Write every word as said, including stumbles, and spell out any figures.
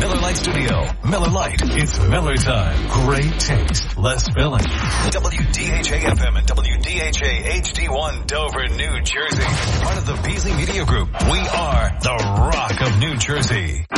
Miller Lite studio. Miller Lite. It's Miller time. Great taste. Less filling. W D H A F M and W D H A H D one Dover, New Jersey. Part of the Beasley Media Group. We are the Rock of New Jersey.